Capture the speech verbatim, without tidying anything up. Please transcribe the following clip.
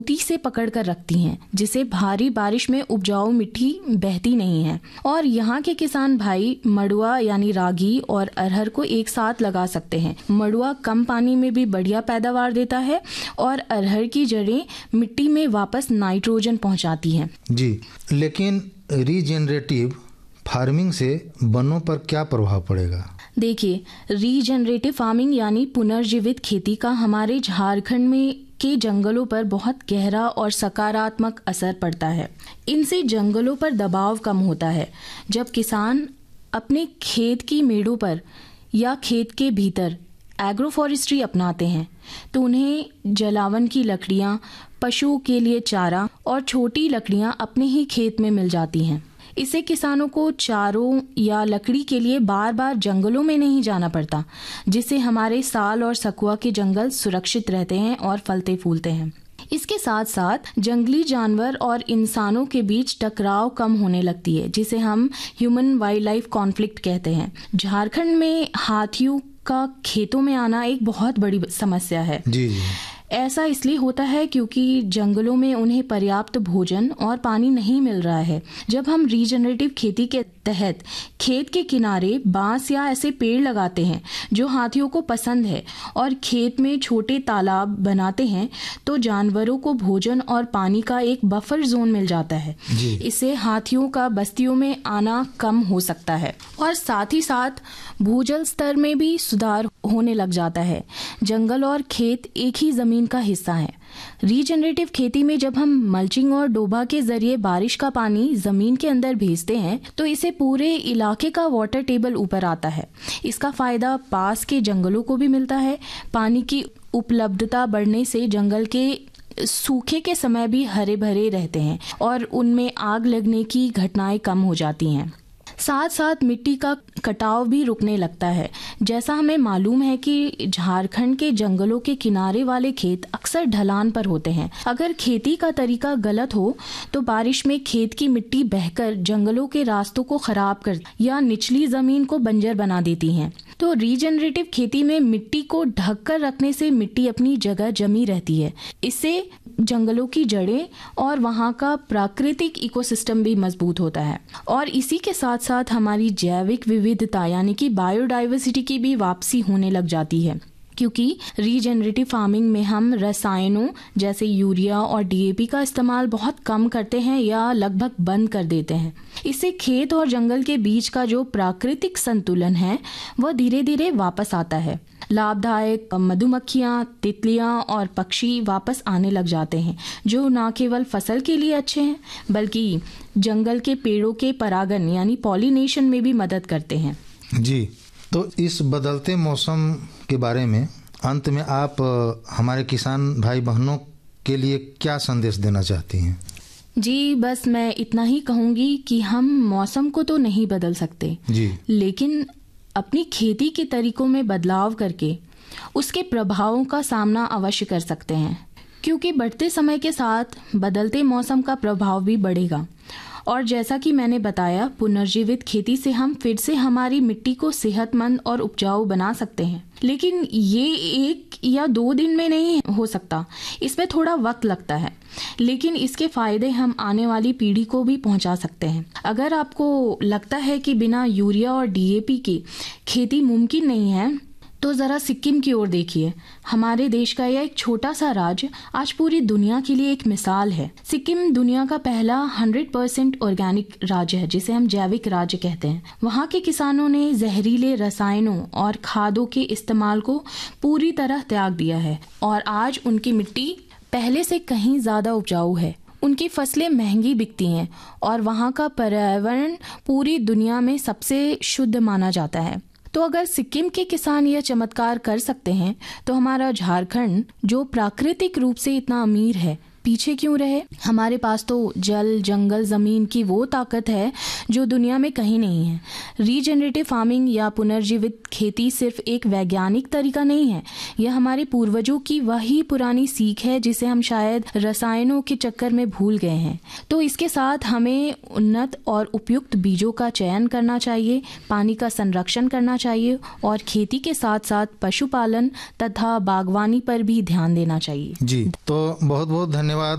ती से पकड़ कर रखती हैं, जिससे भारी बारिश में उपजाऊ मिट्टी बहती नहीं है। और यहाँ के किसान भाई मड़ुआ यानी रागी और अरहर को एक साथ लगा सकते हैं। मड़ुआ कम पानी में भी बढ़िया पैदावार देता है और अरहर की जड़ें मिट्टी में वापस नाइट्रोजन पहुँचाती हैं। जी, लेकिन रीजेनरेटिव फार्मिंग से वनों पर क्या प्रभाव पड़ेगा? देखिए, रीजेनरेटिव फार्मिंग यानी पुनर्जीवित खेती का हमारे झारखंड में के जंगलों पर बहुत गहरा और सकारात्मक असर पड़ता है। इनसे जंगलों पर दबाव कम होता है। जब किसान अपने खेत की मेड़ों पर या खेत के भीतर एग्रो फॉरेस्ट्री अपनाते हैं तो उन्हें जलावन की लकड़ियां, पशुओं के लिए चारा और छोटी लकड़ियां अपने ही खेत में मिल जाती हैं। इससे किसानों को चारों या लकड़ी के लिए बार बार जंगलों में नहीं जाना पड़ता, जिससे हमारे साल और सकुआ के जंगल सुरक्षित रहते हैं और फलते फूलते हैं। इसके साथ साथ जंगली जानवर और इंसानों के बीच टकराव कम होने लगती है, जिसे हम ह्यूमन वाइल्ड लाइफ कॉन्फ्लिक्ट कहते हैं। झारखंड में हाथियों का खेतों में आना एक बहुत बड़ी समस्या है। जी जी। ऐसा इसलिए होता है क्योंकि जंगलों में उन्हें पर्याप्त भोजन और पानी नहीं मिल रहा है। जब हम रीजनरेटिव खेती के तहत खेत के किनारे बांस या ऐसे पेड़ लगाते हैं जो हाथियों को पसंद है और खेत में छोटे तालाब बनाते हैं, तो जानवरों को भोजन और पानी का एक बफर जोन मिल जाता है। इससे हाथियों का बस्तियों में आना कम हो सकता है और साथ ही साथ भूजल स्तर में भी सुधार होने लग जाता है। जंगल और खेत एक ही जमीन का हिस्सा है। रीजनरेटिव खेती में जब हम मल्चिंग और डोबा के जरिए बारिश का पानी जमीन के अंदर भेजते हैं तो इससे पूरे इलाके का वाटर टेबल ऊपर आता है। इसका फायदा पास के जंगलों को भी मिलता है। पानी की उपलब्धता बढ़ने से जंगल के सूखे के समय भी हरे भरे रहते हैं और उनमें आग लगने की घटनाएं कम हो जाती हैं। साथ साथ मिट्टी का कटाव भी रुकने लगता है। जैसा हमें मालूम है कि झारखंड के जंगलों के किनारे वाले खेत अक्सर ढलान पर होते हैं। अगर खेती का तरीका गलत हो तो बारिश में खेत की मिट्टी बहकर जंगलों के रास्तों को खराब कर या निचली जमीन को बंजर बना देती हैं। तो रीजनरेटिव खेती में मिट्टी को ढककर रखने से मिट्टी अपनी जगह जमी रहती है। इससे जंगलों की जड़ें और वहाँ का प्राकृतिक इकोसिस्टम भी मजबूत होता है और इसी के साथ साथ हमारी जैविक विविधता यानी कि बायोडाइवर्सिटी की भी वापसी होने लग जाती है, क्योंकि रीजनरेटिव फार्मिंग में हम रसायनों जैसे यूरिया और डीएपी का इस्तेमाल बहुत कम करते हैं या लगभग बंद कर देते हैं। इससे खेत और जंगल के बीच का जो प्राकृतिक संतुलन है वह धीरे धीरे वापस आता है। लाभदायक मधुमक्खियाँ, तितलियाँ और पक्षी वापस आने लग जाते हैं, जो न केवल फसल के लिए अच्छे हैं बल्कि जंगल के पेड़ों के परागण यानी पॉलिनेशन में भी मदद करते हैं। जी, तो इस बदलते मौसम के बारे में अंत में आप हमारे किसान भाई बहनों के लिए क्या संदेश देना चाहती हैं? जी, बस मैं इतना ही कहूँगी कि हम मौसम को तो नहीं बदल सकते जी, लेकिन अपनी खेती के तरीकों में बदलाव करके उसके प्रभावों का सामना अवश्य कर सकते हैं, क्योंकि बढ़ते समय के साथ बदलते मौसम का प्रभाव भी बढ़ेगा। और जैसा कि मैंने बताया, पुनर्जीवित खेती से हम फिर से हमारी मिट्टी को सेहतमंद और उपजाऊ बना सकते हैं, लेकिन ये एक या दो दिन में नहीं हो सकता। इसमें थोड़ा वक्त लगता है, लेकिन इसके फायदे हम आने वाली पीढ़ी को भी पहुंचा सकते हैं। अगर आपको लगता है कि बिना यूरिया और डीएपी की खेती मुमकिन नहीं है तो जरा सिक्किम की ओर देखिए। हमारे देश का यह एक छोटा सा राज्य आज पूरी दुनिया के लिए एक मिसाल है। सिक्किम दुनिया का पहला हंड्रेड परसेंट ऑर्गेनिक राज्य है, जिसे हम जैविक राज्य कहते हैं। वहाँ के किसानों ने जहरीले रसायनों और खादों के इस्तेमाल को पूरी तरह त्याग दिया है और आज उनकी मिट्टी पहले से कहीं ज्यादा उपजाऊ है। उनकी फसलें महंगी बिकती हैं और वहाँ का पर्यावरण पूरी दुनिया में सबसे शुद्ध माना जाता है। तो अगर सिक्किम के किसान यह चमत्कार कर सकते हैं तो हमारा झारखंड, जो प्राकृतिक रूप से इतना अमीर है, पीछे क्यों रहे? हमारे पास तो जल, जंगल, जमीन की वो ताकत है जो दुनिया में कहीं नहीं है। रीजनरेटिव फार्मिंग या पुनर्जीवित खेती सिर्फ एक वैज्ञानिक तरीका नहीं है, यह हमारे पूर्वजों की वही पुरानी सीख है जिसे हम शायद रसायनों के चक्कर में भूल गए हैं। तो इसके साथ हमें उन्नत और उपयुक्त बीजों का चयन करना चाहिए, पानी का संरक्षण करना चाहिए और खेती के साथ साथ पशुपालन तथा बागवानी पर भी ध्यान देना चाहिए। जी, तो बहुत बहुत धन्यवाद